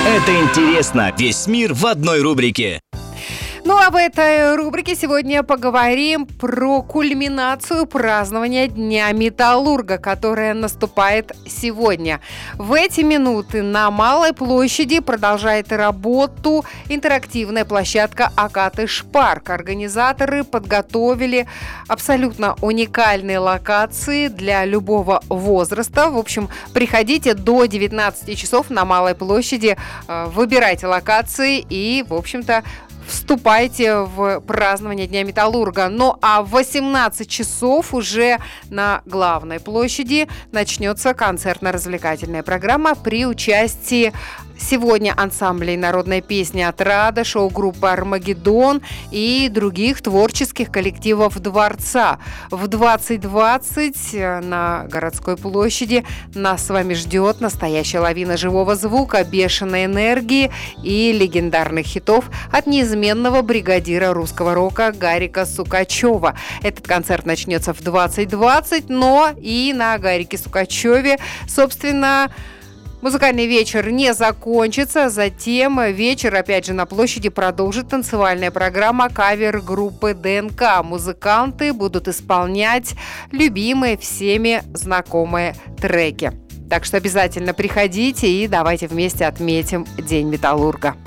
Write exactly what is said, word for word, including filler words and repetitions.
Это интересно. Весь мир в одной рубрике. Ну а в этой рубрике сегодня поговорим про кульминацию празднования Дня Металлурга, которая наступает сегодня. В эти минуты на Малой площади продолжает работу интерактивная площадка Акатыш Парк. Организаторы подготовили абсолютно уникальные локации для любого возраста. В общем, приходите до девятнадцати часов на Малой площади, выбирайте локации и, в общем-то, вступайте в празднование Дня Металлурга. Ну а в восемнадцать часов уже на главной площади начнется концертно-развлекательная программа при участии сегодня ансамблей народной песни «Отрада», шоу-группы «Армагеддон» и других творческих коллективов Дворца. В двадцать двадцать на городской площади нас с вами ждет настоящая лавина живого звука, бешеной энергии и легендарных хитов от неизменного бригадира русского рока Гарика Сукачева. Этот концерт начнется в двадцать двадцать, но и на Гарике Сукачеве, собственно, музыкальный вечер не закончится. Затем вечер, опять же, на площади продолжит танцевальная программа кавер-группы ДНК. Музыканты будут исполнять любимые всеми знакомые треки. Так что обязательно приходите и давайте вместе отметим День Металлурга.